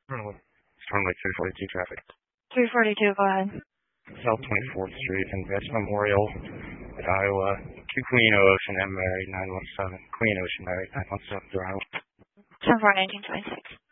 Storm Lake 342 traffic. 342, go ahead. South 24th Street and Vets Memorial at Iowa. To Queen Ocean M. Mary 917. Queen Ocean Mary 917 through Iowa. 10-4, 1926.